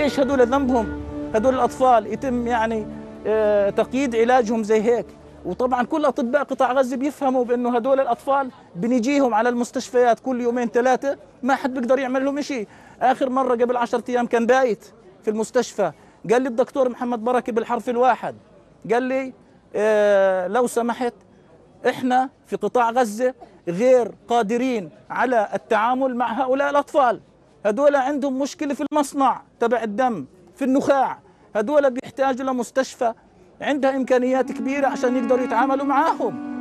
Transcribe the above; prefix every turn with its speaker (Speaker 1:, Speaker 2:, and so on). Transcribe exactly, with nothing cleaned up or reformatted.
Speaker 1: ليش هدول ذنبهم هدول الأطفال يتم يعني آه تقييد علاجهم زي هيك؟ وطبعا كل أطباء قطاع غزة بيفهموا بأنه هدول الأطفال بنجيهم على المستشفيات كل يومين ثلاثة ما حد بيقدر يعمل لهم شيء. آخر مرة قبل عشرة أيام كان بايت في المستشفى، قال لي الدكتور محمد بركة بالحرف الواحد، قال لي آه لو سمحت إحنا في قطاع غزة غير قادرين على التعامل مع هؤلاء الأطفال، هدول عندهم مشكلة في المصنع تبع الدم في النخاع، هدول بيحتاجوا لمستشفى عندها إمكانيات كبيرة عشان يقدروا يتعاملوا معاهم.